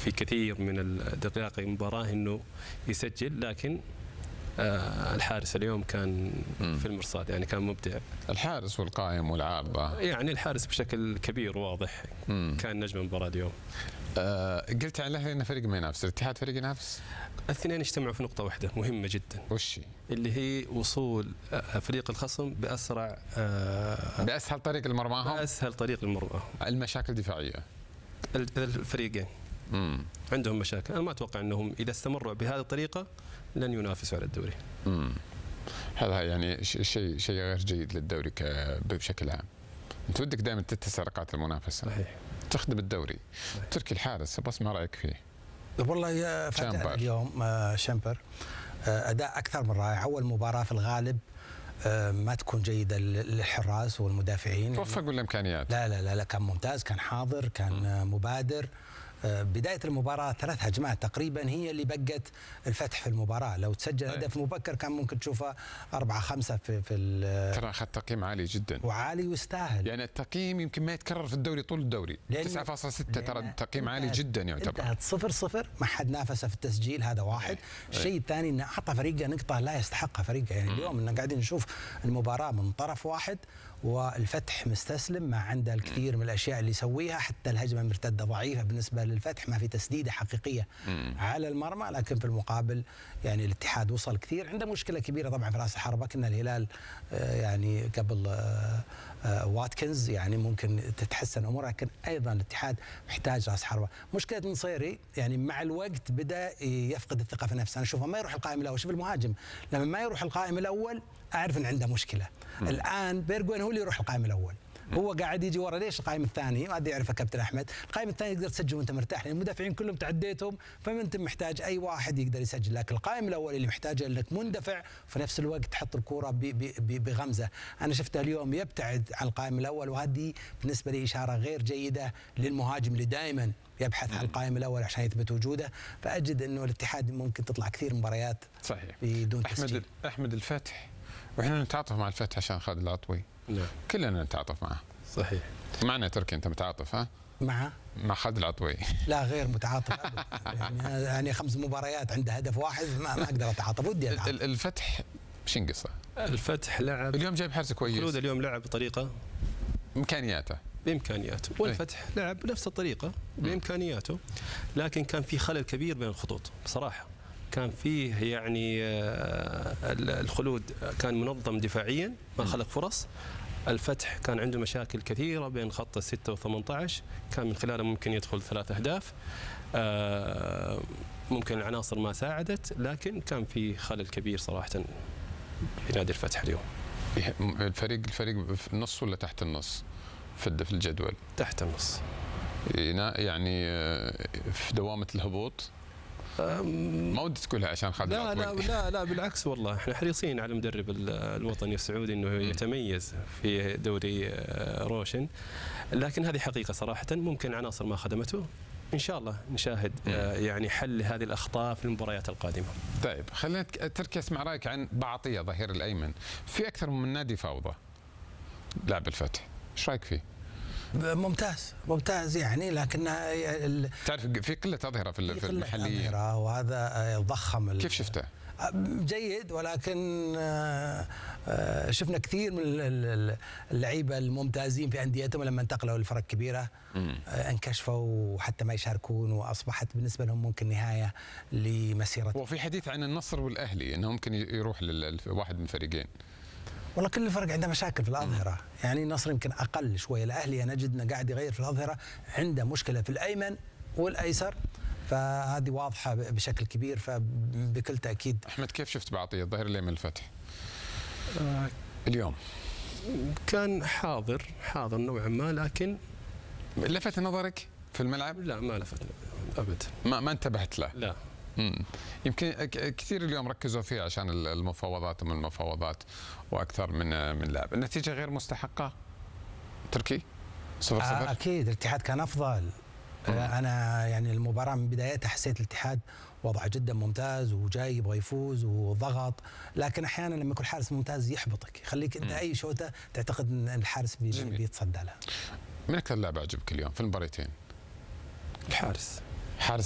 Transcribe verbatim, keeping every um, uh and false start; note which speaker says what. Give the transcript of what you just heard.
Speaker 1: في كثير من الدقائق المباراه انه يسجل، لكن آه الحارس اليوم كان في المرصاد، يعني كان مبدع.
Speaker 2: الحارس والقائم والعارضه،
Speaker 1: يعني الحارس بشكل كبير واضح مم. كان نجم المباراه اليوم.
Speaker 2: آه قلت على الاهلي انه فريق ما ينافس، الاتحاد فريق ينافس؟
Speaker 1: الاثنين اجتمعوا في نقطه واحده مهمه جدا.
Speaker 2: وش
Speaker 1: اللي هي وصول فريق الخصم باسرع آه
Speaker 2: باسهل طريق لمرماهم،
Speaker 1: باسهل طريق لمرماهم.
Speaker 2: المشاكل دفاعيه
Speaker 1: الفريقين مم. عندهم مشاكل، انا ما اتوقع انهم اذا استمروا بهذه الطريقه لن ينافسوا على الدوري.
Speaker 2: امم هذا يعني شيء شيء غير جيد للدوري بشكل عام. انت ودك دائما تتسع رقعات المنافسه، صحيح، تخدم الدوري. صحيح. تركي الحارس بس ما رايك فيه؟
Speaker 3: والله يا فتح اليوم شامبر اداء اكثر من رائع. اول مباراه في الغالب ما تكون جيده للحراس والمدافعين.
Speaker 2: توفق بالامكانيات؟
Speaker 3: لا لا لا, لا كان ممتاز، كان حاضر، كان م. مبادر. بداية المباراة ثلاث هجمات تقريبا هي اللي بقت الفتح في المباراة. لو تسجل هدف مبكر كان ممكن تشوفه أربعة خمسة في في
Speaker 2: ترى أخذ تقييم عالي جدا
Speaker 3: وعالي ويستاهل.
Speaker 2: يعني التقييم يمكن ما يتكرر في الدوري طول الدوري. تسعة فاصلة ستة ترى تقييم عالي جدا يعتبر.
Speaker 3: انتهت صفر صفر، ما حد نافسه في التسجيل، هذا واحد. الشيء الثاني انه اعطى فريقه نقطة لا يستحقها فريقه. يعني اليوم إنه قاعدين نشوف المباراة من طرف واحد والفتح مستسلم، ما عنده الكثير من الاشياء اللي يسويها. حتى الهجمه المرتده ضعيفه بالنسبه للفتح، ما في تسديده حقيقيه مم. على المرمى. لكن في المقابل يعني الاتحاد وصل كثير. عنده مشكله كبيره طبعا في راس الحربه. كنا الهلال يعني قبل واتكنز يعني ممكن تتحسن امورها، لكن ايضا الاتحاد محتاج راس حربه. مشكله النصيري يعني مع الوقت بدا يفقد الثقه في نفسه. انا اشوفه ما يروح القائم الاول. شوف المهاجم لما ما يروح القائم الاول اعرف ان عنده مشكله. مم. الان بيرجوين هو اللي يروح القائم الاول، هو قاعد يجي ورا. ليش القائم الثاني؟ ما ادري يعرفه كابتن احمد. القائم الثاني تقدر تسجل وانت مرتاح، لان المدافعين كلهم تعديتهم، فما انت محتاج اي واحد يقدر يسجل. لكن القائم الاول اللي محتاجه انك مندفع وفي نفس الوقت تحط الكوره بغمزه. انا شفته اليوم يبتعد عن القائم الاول، وهذه بالنسبه لي اشاره غير جيده للمهاجم اللي دائما يبحث عن القائم الاول عشان يثبت وجوده. فاجد انه الاتحاد ممكن تطلع كثير مباريات
Speaker 2: صحيح
Speaker 3: بدون
Speaker 2: احمد
Speaker 3: تسجيل.
Speaker 2: احمد الفتح، واحنا نتعاطف مع الفتح عشان خالد العطوي. نعم كلنا نتعاطف معه.
Speaker 1: صحيح.
Speaker 2: معنا تركي انت متعاطف ها؟
Speaker 3: مع
Speaker 2: مع خالد العطوي؟
Speaker 3: لا غير متعاطف يعني يعني خمس مباريات عنده هدف واحد، ما, ما اقدر اتعاطف، ودي اتعاطف.
Speaker 2: الفتح شو قصه؟
Speaker 1: الفتح لعب
Speaker 2: اليوم جايب حارس كويس.
Speaker 1: خلود اليوم لعب بطريقه
Speaker 2: امكانياته
Speaker 1: بامكانياته، والفتح ايه؟ لعب بنفس الطريقه بامكانياته، لكن كان في خلل كبير بين الخطوط بصراحه. كان فيه يعني الخلود كان منظم دفاعيا ما خلق فرص. الفتح كان عنده مشاكل كثيرة بين خط الستة وثمانية عشر، كان من خلاله ممكن يدخل ثلاث أهداف. ممكن العناصر ما ساعدت، لكن كان في خلل كبير صراحة في نادي الفتح اليوم.
Speaker 2: الفريق الفريق في النص ولا تحت النص في الجدول؟
Speaker 1: تحت النص
Speaker 2: يعني في دوامة الهبوط. ما ودي تقولها عشان خالد
Speaker 1: لا لا لا لا بالعكس، والله احنا حريصين على المدرب الوطني السعودي انه يتميز في دوري روشن، لكن هذه حقيقه صراحه ممكن عناصر ما خدمته. ان شاء الله نشاهد يعني حل هذه الاخطاء في المباريات القادمه.
Speaker 2: طيب خلينا تركي اسمع رايك عن بعطيه ظهير الايمن. في اكثر من نادي فوضى لاعب الفتح، ايش رايك فيه؟
Speaker 3: ممتاز ممتاز يعني، لكن
Speaker 2: تعرف في قله اظهره في المحليين،
Speaker 3: وهذا ضخم.
Speaker 2: كيف شفته؟
Speaker 3: جيد، ولكن شفنا كثير من اللعيبه الممتازين في انديتهم لما انتقلوا للفرق كبيره انكشفوا وحتى ما يشاركون، واصبحت بالنسبه لهم ممكن نهايه لمسيرتهم.
Speaker 2: وفي حديث عن النصر والاهلي انه ممكن يروح لواحد من الفريقين.
Speaker 3: والله كل فرق عنده مشاكل في الأظهرة، يعني النصر يمكن أقل شوية. الأهلي نجد أنه قاعد يغير في الأظهرة، عنده مشكلة في الأيمن والأيسر، فهذه واضحة بشكل كبير. فبكل تأكيد
Speaker 2: أحمد كيف شفت بعطية الظهير الأيمن الفتح؟ آه اليوم
Speaker 1: كان حاضر حاضر نوعا ما، لكن
Speaker 2: لفت نظرك في الملعب؟
Speaker 1: لا ما لفت أبدا،
Speaker 2: ما ما انتبهت له؟
Speaker 1: لا.
Speaker 2: مم. يمكن كثير اليوم ركزوا فيه عشان المفاوضات ومن المفاوضات واكثر من من لاعب. النتيجه غير مستحقه تركي صفر صفر.
Speaker 3: اكيد الاتحاد كان افضل. مم. انا يعني المباراه من بدايتها حسيت الاتحاد وضعه جدا ممتاز وجاي يبغى يفوز وضغط، لكن احيانا لما يكون حارس ممتاز يحبطك، يخليك انت اي شوطه تعتقد ان الحارس بيتصدى لها.
Speaker 2: من اكثر لاعب عجبك اليوم في المباراتين؟
Speaker 1: الحارس